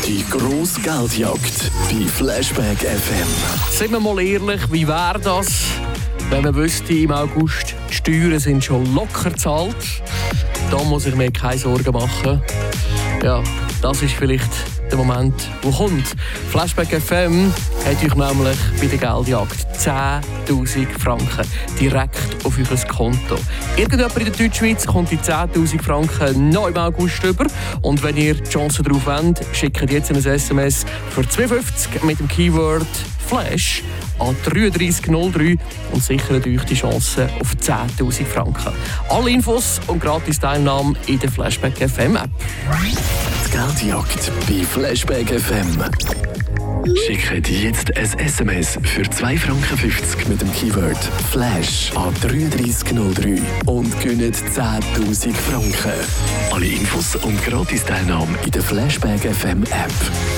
Die grosse Geldjagd bei Flashback FM. Sind wir mal ehrlich, wie wäre das, wenn man wüsste, im August die Steuern sind schon locker gezahlt? Da muss ich mir keine Sorgen machen. Ja, das ist vielleicht der Moment, der kommt. Flashback FM hat euch nämlich bei der Geldjagd 10'000 Franken direkt auf euer Konto. Irgendjemand in der Deutschschweiz kommt die 10'000 Franken noch im August über. Und wenn ihr die Chance darauf habt, schickt jetzt ein SMS für 2,50 mit dem Keyword Flash an 3303 und sichert euch die Chance auf 10'000 Franken. Alle Infos und gratis Teilnahme in der Flashback FM App. Die Geldjagd bei Flashback FM. Schickt jetzt ein SMS für 2,50 Franken mit dem Keyword Flash an 3303 und gewinnt 10'000 Franken. Alle Infos und gratis Teilnahme in der Flashback FM App.